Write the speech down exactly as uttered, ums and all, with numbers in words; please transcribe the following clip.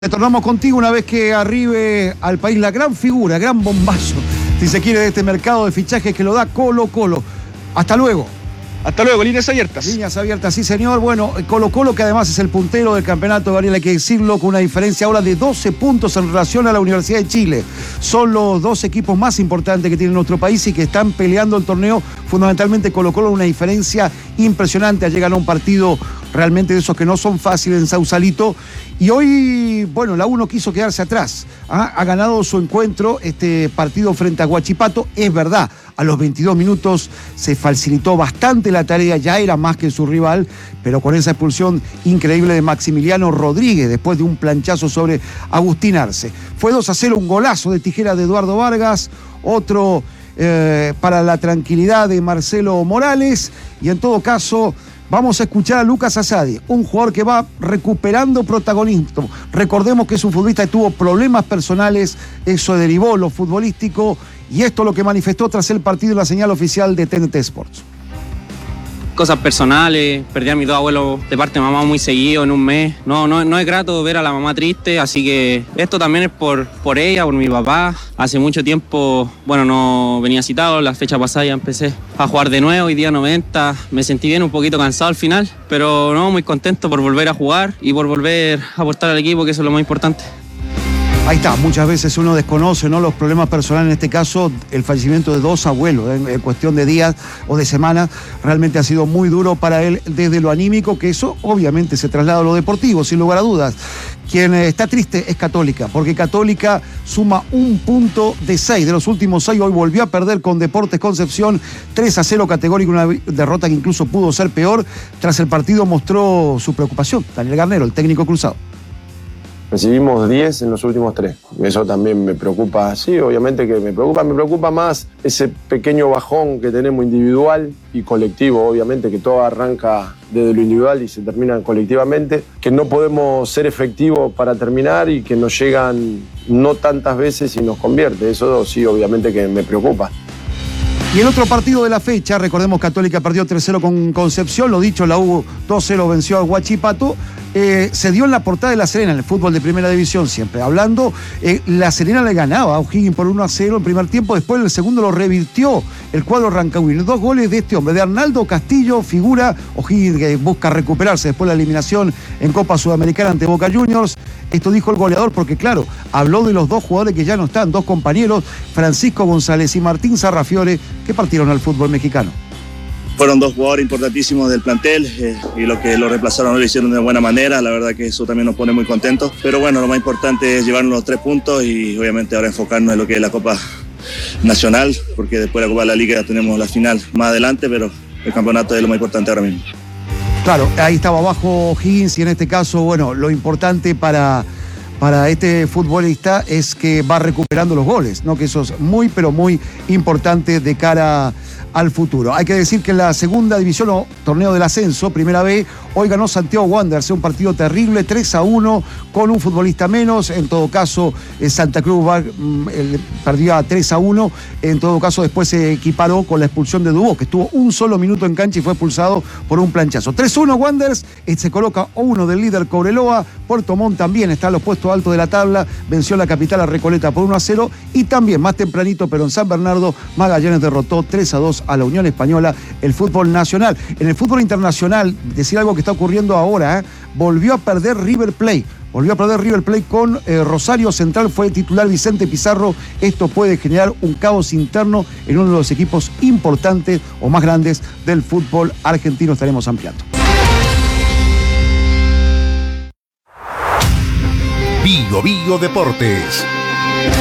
Retornamos contigo una vez que arribe al país la gran figura, gran bombazo, si se quiere, de este mercado de fichajes que lo da Colo Colo. Hasta luego. Hasta luego, líneas abiertas. Líneas abiertas, sí señor. Bueno, Colo Colo, que además es el puntero del campeonato, Gabriel, hay que decirlo, con una diferencia ahora de doce puntos en relación a la Universidad de Chile. Son los dos equipos más importantes que tiene nuestro país y que están peleando el torneo. Fundamentalmente Colo Colo, una diferencia impresionante. Ayer ganó un partido realmente de esos que no son fáciles en Sausalito. Y hoy, bueno, la U no quiso quedarse atrás. ¿Ah? Ha ganado su encuentro, este partido frente a Huachipato. Es verdad, a los veintidós minutos se facilitó bastante la tarea, ya era más que su rival, pero con esa expulsión increíble de Maximiliano Rodríguez, después de un planchazo sobre Agustín Arce. Fue dos a cero, un golazo de tijera de Eduardo Vargas, otro eh, para la tranquilidad de Marcelo Morales, y en todo caso vamos a escuchar a Lucas Asadi, un jugador que va recuperando protagonismo. Recordemos que es un futbolista que tuvo problemas personales, eso derivó lo futbolístico, y esto es lo que manifestó tras el partido en la señal oficial de T N T Sports. Cosas personales, perdí a mis dos abuelos de parte de mamá muy seguido en un mes. No, no, no es grato ver a la mamá triste, así que esto también es por, por ella, por mi papá. Hace mucho tiempo, bueno, no venía citado, la fecha pasada ya empecé a jugar de nuevo, hoy día noventa. Me sentí bien, un poquito cansado al final, pero no, muy contento por volver a jugar y por volver a aportar al equipo, que eso es lo más importante. Ahí está, muchas veces uno desconoce, ¿no?, los problemas personales, en este caso el fallecimiento de dos abuelos en, en cuestión de días o de semanas. Realmente ha sido muy duro para él desde lo anímico, que eso obviamente se traslada a lo deportivo, sin lugar a dudas. Quien está triste es Católica, porque Católica suma un punto de seis de los últimos seis. Hoy volvió a perder con Deportes Concepción tres a cero categórico, una derrota que incluso pudo ser peor. Tras el partido mostró su preocupación Daniel Garnero, el técnico cruzado. Recibimos diez en los últimos tres. Eso también me preocupa. Sí, obviamente que me preocupa. Me preocupa más ese pequeño bajón que tenemos individual y colectivo. Obviamente que todo arranca desde lo individual y se termina colectivamente. Que no podemos ser efectivos para terminar y que nos llegan no tantas veces y nos convierte. Eso sí, obviamente que me preocupa. Y el otro partido de la fecha, recordemos, Católica perdió tres cero con Concepción, lo dicho, la U dos cero venció a Huachipato. Eh, se dio en la portada de La Serena, en el fútbol de primera división, siempre hablando. Eh, La Serena le ganaba a O'Higgins por uno a cero en primer tiempo, después en el segundo lo revirtió el cuadro rancagüino. Dos goles de este hombre, de Arnaldo Castillo, figura. O'Higgins que busca recuperarse después de la eliminación en Copa Sudamericana ante Boca Juniors. Esto dijo el goleador porque, claro, habló de los dos jugadores que ya no están, dos compañeros, Francisco González y Martín Sarrafiore, que partieron al fútbol mexicano. Fueron dos jugadores importantísimos del plantel eh, y lo que lo reemplazaron lo hicieron de buena manera. La verdad que eso también nos pone muy contentos. Pero bueno, lo más importante es llevarnos los tres puntos y obviamente ahora enfocarnos en lo que es la Copa Nacional, porque después de la Copa de la Liga tenemos la final más adelante, pero el campeonato es lo más importante ahora mismo. Claro, ahí estaba abajo Higgins y en este caso, bueno, lo importante para, para este futbolista es que va recuperando los goles, ¿no? Que eso es muy, pero muy importante de cara al futuro. Hay que decir que en la segunda división o torneo del ascenso, primera B, hoy ganó Santiago Wanderers, un partido terrible, tres a uno, con un futbolista menos. En todo caso, Santa Cruz va, el, perdió a tres a uno. En todo caso, después se equiparó con la expulsión de Dubó, que estuvo un solo minuto en cancha y fue expulsado por un planchazo. tres a uno Wanderers, se coloca uno del líder Cobreloa. Puerto Montt también está en los puestos altos de la tabla, venció la capital a Recoleta por uno a cero. Y también, más tempranito, pero en San Bernardo, Magallanes derrotó tres a dos a la Unión Española, el fútbol nacional. En el fútbol internacional, decir algo que está ocurriendo ahora, ¿eh? volvió a perder River Plate. Volvió a perder River Plate con eh, Rosario Central, fue titular Vicente Pizarro. Esto puede generar un caos interno en uno de los equipos importantes o más grandes del fútbol argentino. Estaremos ampliando. Bio Bio Deportes.